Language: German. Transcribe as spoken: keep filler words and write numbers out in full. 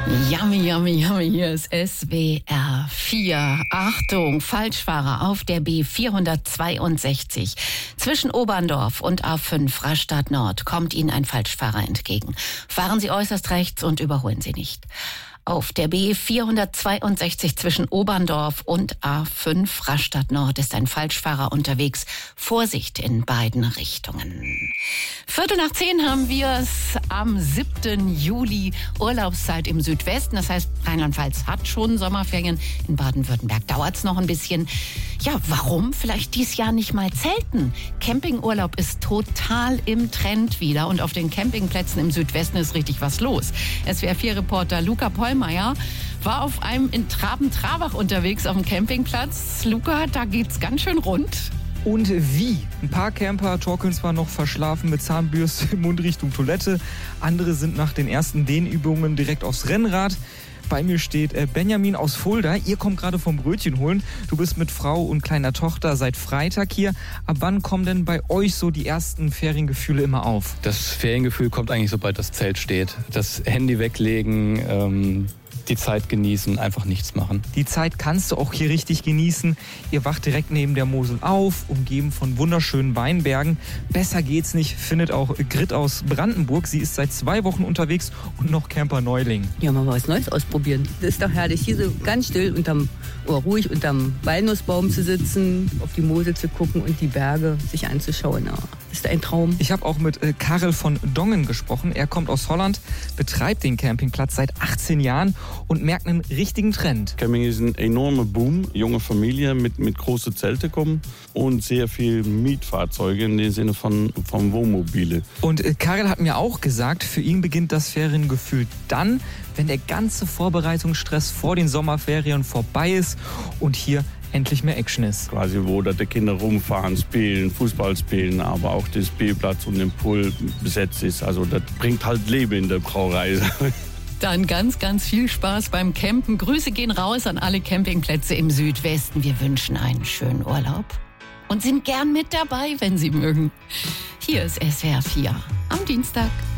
Yummy, yummy, yummy, hier ist S W R vier. Achtung, Falschfahrer auf der B vierhundertzweiundsechzig. Zwischen Oberndorf und A fünf Rastatt Nord kommt Ihnen ein Falschfahrer entgegen. Fahren Sie äußerst rechts und überholen Sie nicht. Auf der B vierhundertzweiundsechzig zwischen Oberndorf und A fünf Rastatt Nord ist ein Falschfahrer unterwegs. Vorsicht in beiden Richtungen. Viertel nach zehn haben wir es am siebten Juli, Urlaubszeit im Südwesten. Das heißt, Rheinland-Pfalz hat schon Sommerferien. In Baden-Württemberg dauert es noch ein bisschen. Ja, warum vielleicht dies Jahr nicht mal zelten? Campingurlaub ist total im Trend wieder. Und auf den Campingplätzen im Südwesten ist richtig was los. S W R vier Reporter Luca Pollmeier war auf einem in Traben-Trabach unterwegs auf dem Campingplatz. Luca, da geht's ganz schön rund. Und wie? Ein paar Camper torkeln zwar noch verschlafen mit Zahnbürste im Mund Richtung Toilette. Andere sind nach den ersten Dehnübungen direkt aufs Rennrad. Bei mir steht äh, Benjamin aus Fulda. Ihr kommt gerade vom Brötchen holen. Du bist mit Frau und kleiner Tochter seit Freitag hier. Ab wann kommen denn bei euch so die ersten Feriengefühle immer auf? Das Feriengefühl kommt eigentlich, sobald das Zelt steht. Das Handy weglegen, ähm, die Zeit genießen, einfach nichts machen. Die Zeit kannst du auch hier richtig genießen. Ihr wacht direkt neben der Mosel auf, umgeben von wunderschönen Weinbergen. Besser geht's nicht, findet auch Grit aus Brandenburg. Sie ist seit zwei Wochen unterwegs und noch Camper-Neuling. Ja, mal was Neues ausprobieren. Das ist doch herrlich, hier so ganz still unterm, oder ruhig unterm Walnussbaum zu sitzen, auf die Mosel zu gucken und die Berge sich anzuschauen. Ja, ist ein Traum. Ich habe auch mit äh, Karel von Dongen gesprochen. Er kommt aus Holland, betreibt den Campingplatz seit achtzehn Jahren und merkt einen richtigen Trend. Camping ist ein enormer Boom. Junge Familien mit, mit großen Zelten kommen und sehr viel Mietfahrzeuge in dem Sinne von, von Wohnmobile. Und äh, Karel hat mir auch gesagt, für ihn beginnt das Feriengefühl dann, wenn der ganze Vorbereitungsstress vor den Sommerferien vorbei ist und hier endlich mehr Action ist. Quasi, wo da die Kinder rumfahren, spielen, Fußball spielen, aber auch der Spielplatz und den Pool besetzt ist. Also das bringt halt Leben in der Brauerei. Dann ganz, ganz viel Spaß beim Campen. Grüße gehen raus an alle Campingplätze im Südwesten. Wir wünschen einen schönen Urlaub und sind gern mit dabei, wenn Sie mögen. Hier ist S W R vier am Dienstag.